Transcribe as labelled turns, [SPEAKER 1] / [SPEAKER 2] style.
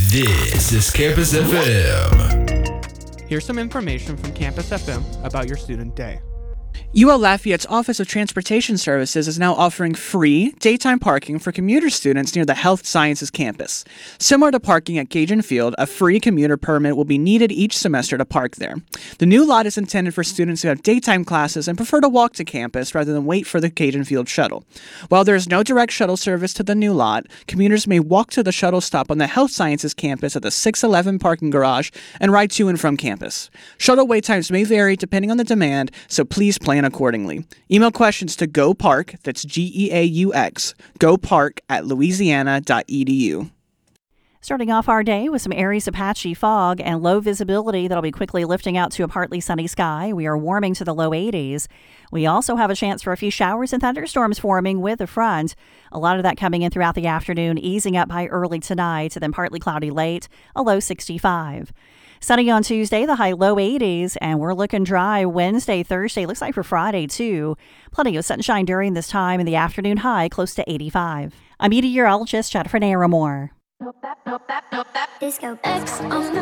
[SPEAKER 1] This is Campus FM.
[SPEAKER 2] Here's some information from Campus FM about your student day.
[SPEAKER 3] UL Lafayette's Office of Transportation Services is now offering free daytime parking for commuter students near the Health Sciences campus. Similar to parking at Cajun Field, a free commuter permit will be needed each semester to park there. The new lot is intended for students who have daytime classes and prefer to walk to campus rather than wait for the Cajun Field shuttle. While there is no direct shuttle service to the new lot, commuters may walk to the shuttle stop on the Health Sciences campus at the 611 parking garage and ride to and from campus. Shuttle wait times may vary depending on the demand, so please plan accordingly. Email questions to GoPark, that's GEAUX, gopark@louisiana.edu.
[SPEAKER 4] Starting off our day with some Aries Apache fog and low visibility that'll be quickly lifting out to a partly sunny sky. We are warming to the low 80s. We also have a chance for a few showers and thunderstorms forming with the front. A lot of that coming in throughout the afternoon, easing up by early tonight, then partly cloudy late, a low 65. Sunny on Tuesday, the high low 80s, and we're looking dry Wednesday, Thursday. Looks like for Friday, too. Plenty of sunshine during this time in the afternoon, high close to 85. I'm meteorologist Jennifer Naramore.
[SPEAKER 5] Disco X on the